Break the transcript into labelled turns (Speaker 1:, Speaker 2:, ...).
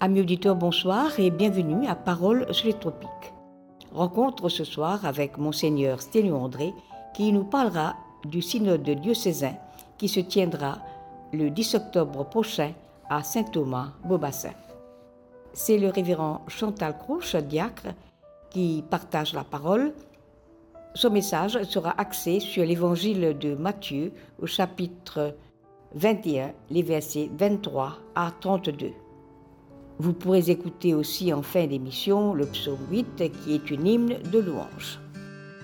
Speaker 1: Amis auditeurs, bonsoir et bienvenue à Paroles sur les tropiques. Rencontre ce soir avec Monseigneur Sténio André qui nous parlera du synode diocésain qui se tiendra le 10 octobre prochain à Saint-Thomas-Beaubassin. C'est le révérend Chantal Crouch, diacre, qui partage la parole. Son message sera axé sur l'évangile de Matthieu au chapitre 21, les versets 23 à 32. Vous pourrez écouter aussi en fin d'émission le psaume 8 qui est une hymne de louange.